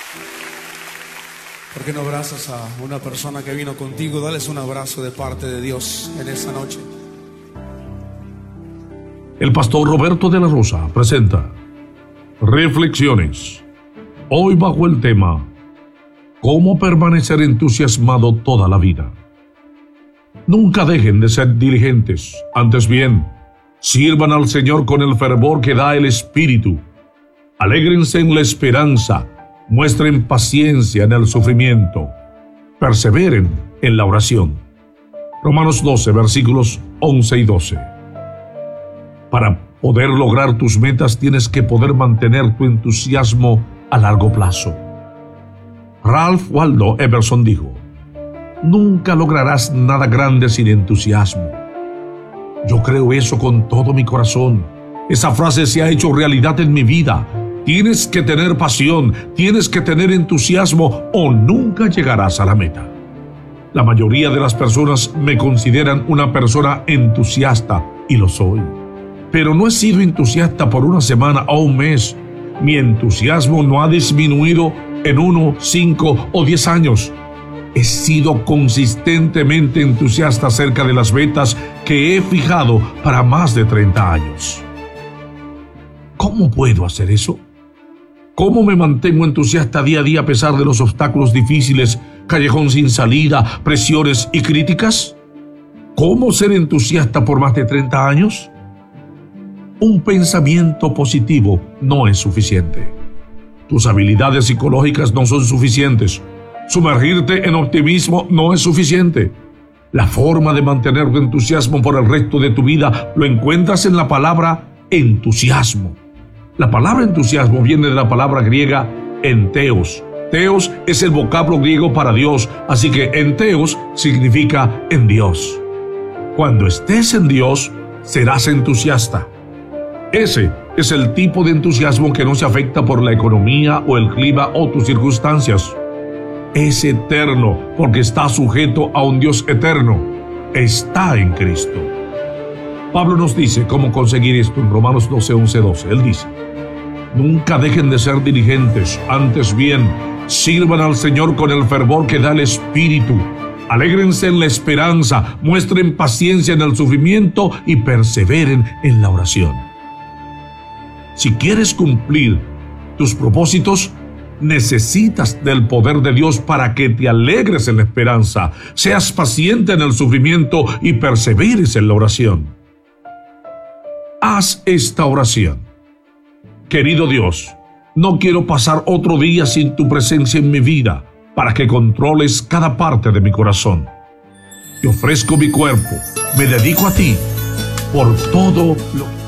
¿Por qué no abrazas a una persona que vino contigo? Dales un abrazo de parte de Dios en esta noche. El pastor Roberto de la Rosa presenta Reflexiones. Hoy bajo el tema ¿Cómo permanecer entusiasmado toda la vida? Nunca dejen de ser diligentes, antes bien, sirvan al Señor con el fervor que da el Espíritu. Alégrense en la esperanza, muestren paciencia en el sufrimiento, perseveren en la oración. Romanos 12, versículos 11 y 12. Para poder lograr tus metas tienes que poder mantener tu entusiasmo a largo plazo. Ralph Waldo Emerson dijo: nunca lograrás nada grande sin entusiasmo. Yo creo eso con todo mi corazón. Esa frase se ha hecho realidad en mi vida. Tienes que tener pasión, tienes que tener entusiasmo o nunca llegarás a la meta. La mayoría de las personas me consideran una persona entusiasta y lo soy. Pero no he sido entusiasta por una semana o un mes. Mi entusiasmo no ha disminuido en 1, 5 o 10 años. He sido consistentemente entusiasta acerca de las metas que he fijado para más de 30 años. ¿Cómo puedo hacer eso? ¿Cómo me mantengo entusiasta día a día a pesar de los obstáculos difíciles, callejón sin salida, presiones y críticas? ¿Cómo ser entusiasta por más de 30 años? Un pensamiento positivo no es suficiente. Tus habilidades psicológicas no son suficientes. Sumergirte en optimismo no es suficiente. La forma de mantener tu entusiasmo por el resto de tu vida lo encuentras en la palabra entusiasmo. La palabra entusiasmo viene de la palabra griega enteos. Teos es el vocablo griego para Dios, así que enteos significa en Dios. Cuando estés en Dios, serás entusiasta. Ese es el tipo de entusiasmo que no se afecta por la economía o el clima o tus circunstancias. Es eterno porque está sujeto a un Dios eterno. Está en Cristo. Pablo nos dice cómo conseguir esto en Romanos 12, 11, 12. Él dice: nunca dejen de ser diligentes, antes bien, sirvan al Señor con el fervor que da el Espíritu. Alégrense en la esperanza, muestren paciencia en el sufrimiento y perseveren en la oración. Si quieres cumplir tus propósitos, necesitas del poder de Dios para que te alegres en la esperanza, seas paciente en el sufrimiento y perseveres en la oración. Haz esta oración. Querido Dios, no quiero pasar otro día sin tu presencia en mi vida, para que controles cada parte de mi corazón. Te ofrezco mi cuerpo, me dedico a ti por todo lo que